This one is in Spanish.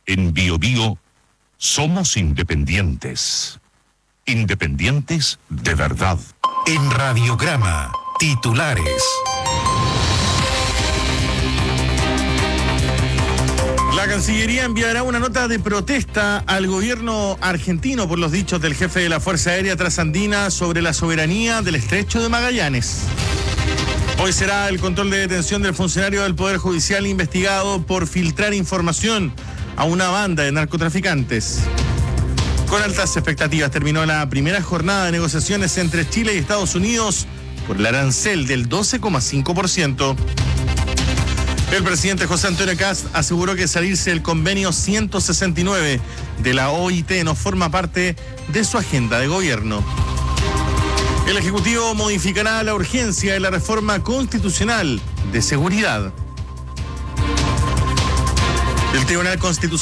En Bio Bio somos independientes. Independientes de verdad. En Radiograma, titulares. La Cancillería enviará una nota de protesta al gobierno argentino por los dichos del jefe de la Fuerza Aérea Trasandina sobre la soberanía del Estrecho de Magallanes. Hoy será el control de detención del funcionario del Poder Judicial investigado por filtrar información a una banda de narcotraficantes. Con altas expectativas terminó la primera jornada de negociaciones entre Chile y Estados Unidos por el arancel del 12,5%. El presidente José Antonio Kast aseguró que salirse del convenio 169 de la OIT no forma parte de su agenda de gobierno. El Ejecutivo modificará la urgencia de la reforma constitucional de seguridad. El Tribunal Constitucional